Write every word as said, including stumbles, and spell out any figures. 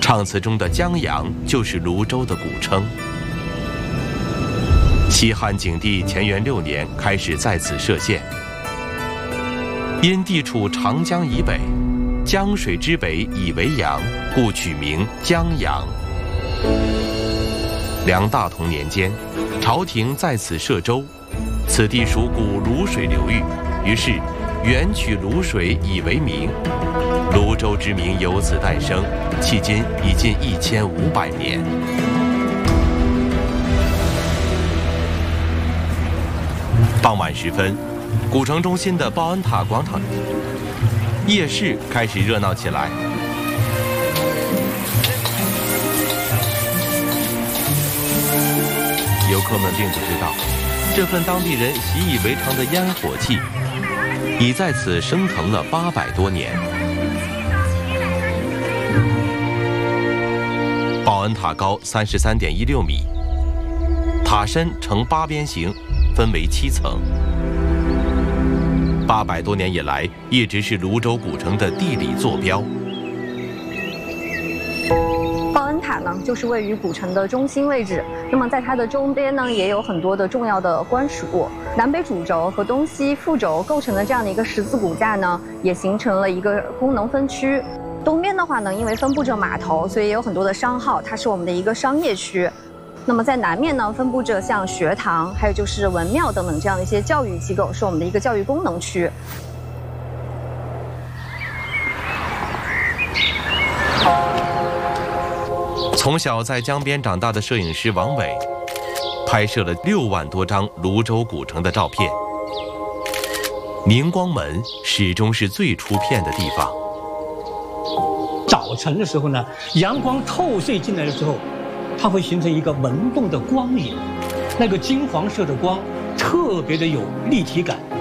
唱词中的江阳就是泸州的古称。西汉景帝乾元六年开始在此设县，因地处长江以北，江水之北以为阳，故取名江阳。梁大同年间，朝廷在此设州，此地属古泸水流域，于是原取泸水以为名，泸州之名由此诞生，迄今已近一千五百年。傍晚时分，古城中心的报恩塔广场夜市开始热闹起来。游客们并不知道，这份当地人习以为常的烟火气，已在此升腾了八百多年。报恩塔高三十三点一六米，塔身呈八边形，分为七层。八百多年以来，一直是泸州古城的地理坐标。 报恩塔呢，就是位于古城的中心位置。那么在它的周边呢，也有很多的重要的官署。南北主轴和东西副轴构成的这样的一个十字骨架呢，也形成了一个功能分区。东边的话呢，因为分布着码头，所以也有很多的商号，它是我们的一个商业区。那么在南面呢，分布着像学堂，还有就是文庙等等这样的一些教育机构，是我们的一个教育功能区。 从小在江边长大的摄影师王伟，拍摄了六万多张泸州古城的照片。宁光门始终是最出片的地方。 早晨的时候呢，阳光透射进来的时候，它会形成一个萌动的光影，那个金黄色的光特别的有立体感。